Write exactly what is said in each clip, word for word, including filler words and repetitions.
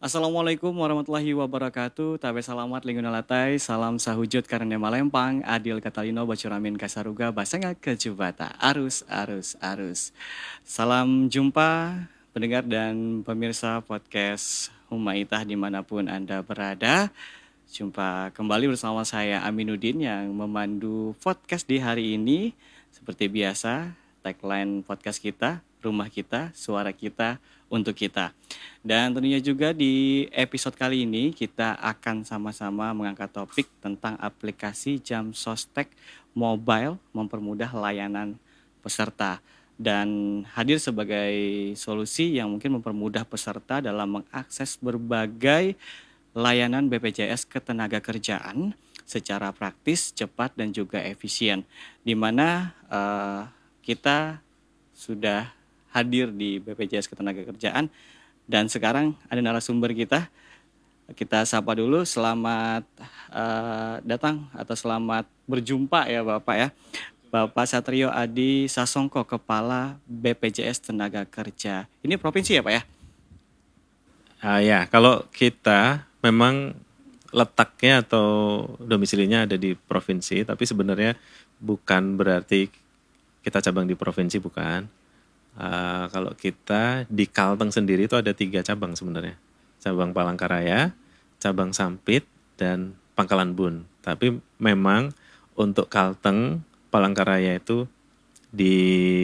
Assalamualaikum warahmatullahi wabarakatuh. Tabe salamat lingkungan latai, salam sahujud karena malempang, adil katalino bacuramin kasaruga basenga kejubata, arus arus arus. Salam jumpa pendengar dan pemirsa podcast Humaitah dimanapun Anda berada. Jumpa kembali bersama saya Aminuddin yang memandu podcast di hari ini. Seperti biasa, tagline podcast kita, rumah kita, suara kita, untuk kita. Dan tentunya juga di episode kali ini kita akan sama-sama mengangkat topik tentang aplikasi jam sostek mobile mempermudah layanan peserta. Dan hadir sebagai solusi yang mungkin mempermudah peserta dalam mengakses berbagai layanan B P J S Ketenagakerjaan secara praktis, cepat, dan juga efisien. Di mana uh, kita sudah hadir di B P J S Ketenagakerjaan dan sekarang ada narasumber kita. Kita sapa dulu, selamat uh, datang atau selamat berjumpa ya Bapak ya. Bapak Satrio Adi Sasongko, Kepala B P J S Tenaga Kerja. Ini provinsi ya Pak ya? Ah ya, kalau kita memang letaknya atau domisilinya ada di provinsi, tapi sebenarnya bukan berarti kita cabang di provinsi, bukan. Uh, kalau kita di Kalteng sendiri itu ada tiga cabang sebenarnya. Cabang Palangkaraya, cabang Sampit, dan Pangkalan Bun. Tapi memang untuk Kalteng, Palangkaraya itu di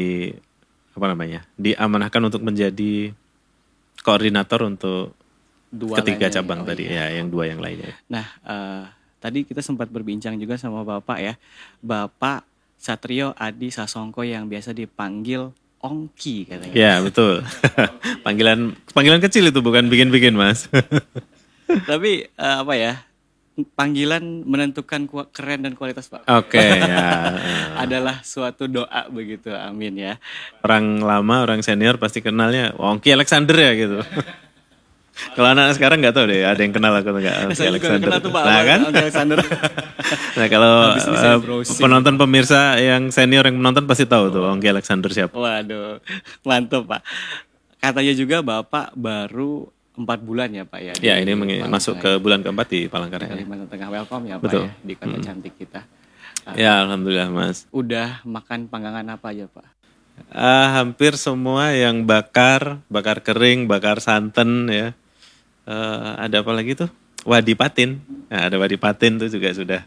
apa namanya? diamanahkan untuk menjadi koordinator untuk dua ketiga cabang oh, tadi iya. ya, yang dua yang lainnya. Nah, uh, tadi kita sempat berbincang juga sama Bapak ya. Bapak Satrio Adi Sasongko yang biasa dipanggil Ongki katanya. Ya, betul. panggilan panggilan kecil itu, bukan bikin-bikin, Mas. Tapi uh, apa ya? Panggilan menentukan ku- keren dan kualitas, Pak. Oke, okay, ya. Adalah suatu doa begitu. Amin ya. Orang lama, orang senior pasti kenalnya Ongki Alexander ya gitu. Kalau anak sekarang nggak tahu deh, ada yang kenal aku nggak? Saya Alexander. Kenal tuh Pak, nah kan? Alexander. Nah kalau uh, penonton pemirsa yang senior yang menonton pasti tahu tuh Ongki Alexander siapa. Waduh, mantap Pak. Katanya juga Bapak baru empat bulan ya Pak ya. Ya ini meng- masuk ke bulan keempat di Palangkaraya. Di Tengah welcome ya Pak. Betul. Ya di kota hmm. cantik kita. Uh, ya alhamdulillah Mas. Udah makan panggangan apa aja Pak? Uh, hampir semua yang bakar, bakar kering, bakar santan ya. Uh, ada apa lagi tuh? Wadi patin. Nah, ada wadi patin tuh juga sudah